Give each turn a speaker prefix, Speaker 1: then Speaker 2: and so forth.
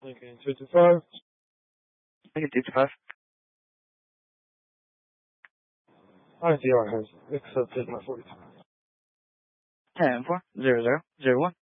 Speaker 1: Okay, 225.
Speaker 2: Okay, 225.
Speaker 1: ITR has accepted my 42.
Speaker 2: 10-4, 0-0, 0-1.